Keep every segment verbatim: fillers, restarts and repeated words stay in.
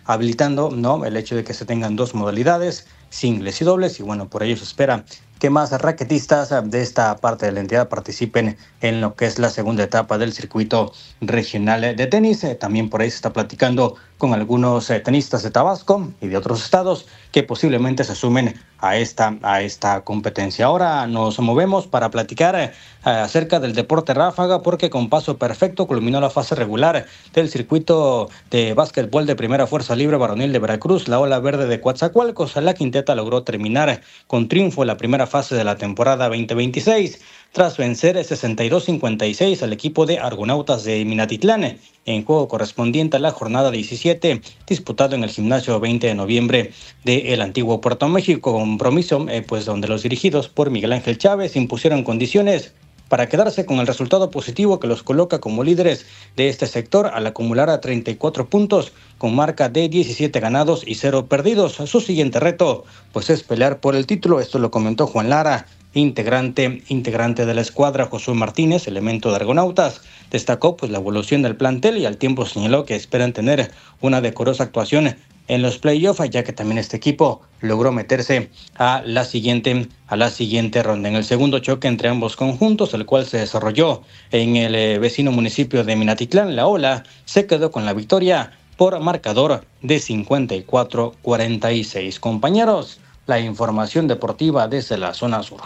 habilitando, ¿no?, el hecho de que se tengan dos modalidades, singles y dobles, y bueno, por ello se espera que más raquetistas de esta parte de la entidad participen en lo que es la segunda etapa del circuito regional de tenis. También por ahí se está platicando con algunos tenistas de Tabasco y de otros estados que posiblemente se sumen a esta, a esta competencia. Ahora nos movemos para platicar eh, acerca del deporte ráfaga, porque con paso perfecto culminó la fase regular del circuito de básquetbol de primera fuerza libre varonil de Veracruz. La ola verde de Coatzacoalcos, la quinteta logró terminar con triunfo la primera fase de la temporada veinte veintiséis, tras vencer sesenta y dos a cincuenta y seis al equipo de Argonautas de Minatitlán, en juego correspondiente a la jornada diecisiete, disputado en el gimnasio veinte de noviembre del antiguo Puerto México, compromiso eh, pues donde los dirigidos por Miguel Ángel Chávez impusieron condiciones para quedarse con el resultado positivo que los coloca como líderes de este sector al acumular a treinta y cuatro puntos con marca de diecisiete ganados y cero perdidos. Su siguiente reto pues es pelear por el título. Esto lo comentó Juan Lara, integrante integrante de la escuadra. Josué Martínez, elemento de Argonautas, destacó pues la evolución del plantel y al tiempo señaló que esperan tener una decorosa actuación en los playoffs, ya que también este equipo logró meterse a la siguiente a la siguiente ronda. En el segundo choque entre ambos conjuntos, el cual se desarrolló en el eh, vecino municipio de Minatitlán, la ola se quedó con la victoria por marcador de cincuenta y cuatro a cuarenta y seis. Compañeros, la información deportiva desde la zona sur.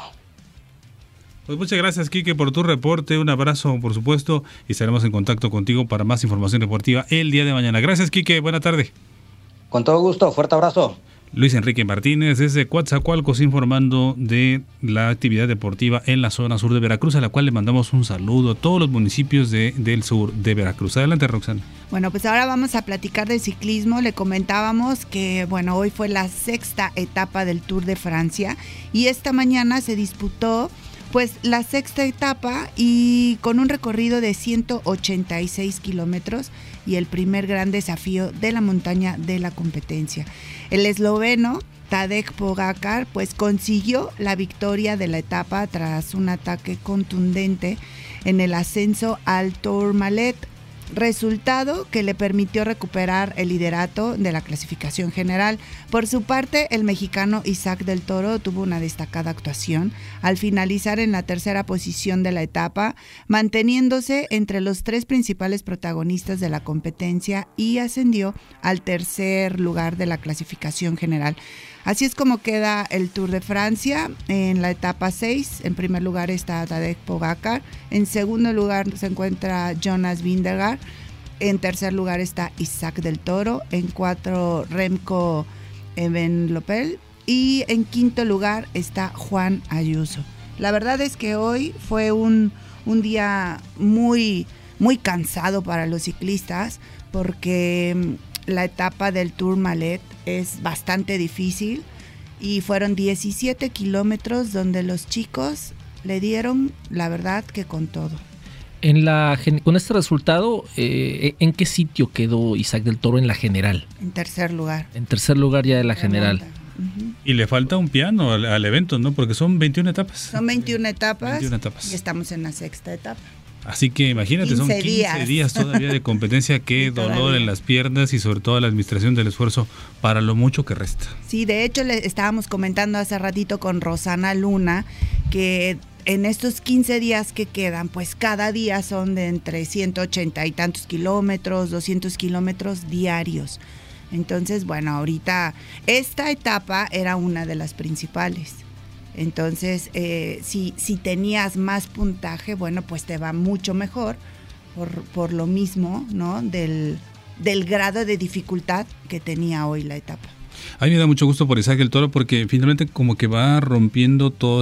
Pues muchas gracias, Quique, por tu reporte. Un abrazo, por supuesto, y estaremos en contacto contigo para más información deportiva el día de mañana. Gracias, Quique. Buena tarde. Con todo gusto. Fuerte abrazo. Luis Enrique Martínez desde Coatzacoalcos informando de la actividad deportiva en la zona sur de Veracruz, a la cual le mandamos un saludo a todos los municipios de, del sur de Veracruz. Adelante, Roxana. Bueno, pues ahora vamos a platicar del ciclismo. Le comentábamos que, bueno, hoy fue la sexta etapa del Tour de Francia y esta mañana se disputó pues la sexta etapa y con un recorrido de ciento ochenta y seis kilómetros y el primer gran desafío de la montaña de la competencia. El esloveno Tadej Pogačar pues consiguió la victoria de la etapa tras un ataque contundente en el ascenso al Tourmalet, resultado que le permitió recuperar el liderato de la clasificación general. Por su parte, el mexicano Isaac del Toro tuvo una destacada actuación al finalizar en la tercera posición de la etapa, manteniéndose entre los tres principales protagonistas de la competencia y ascendió al tercer lugar de la clasificación general. Así es como queda el Tour de Francia en la etapa seis. En primer lugar está Tadej Pogačar. En segundo lugar se encuentra Jonas Vingegaard. En tercer lugar está Isaac del Toro. En cuatro, Remco Evenepoel. Y en quinto lugar está Juan Ayuso. La verdad es que hoy fue un, un día muy, muy cansado para los ciclistas porque la etapa del Tourmalet es bastante difícil y fueron diecisiete kilómetros donde los chicos le dieron, la verdad, que con todo. En la, con este resultado, eh, ¿en qué sitio quedó Isaac del Toro en la general? En tercer lugar. En tercer lugar ya de la general. Uh-huh. Y le falta un piano al, al evento, ¿no? Porque son veintiuna etapas. Son veintiuna etapas, veintiuna etapas. Y estamos en la sexta etapa. Así que imagínate, son quince días, días todavía de competencia. Qué dolor en las piernas y sobre todo la administración del esfuerzo para lo mucho que resta. Sí, de hecho le estábamos comentando hace ratito con Rosana Luna que en estos quince días que quedan, pues cada día son de entre ciento ochenta y tantos kilómetros, doscientos kilómetros diarios. Entonces, bueno, ahorita esta etapa era una de las principales. Entonces, eh, si, si tenías más puntaje, bueno, pues te va mucho mejor por, por lo mismo, ¿no? Del, del grado de dificultad que tenía hoy la etapa. A mí me da mucho gusto por Isaac del Toro porque finalmente como que va rompiendo todo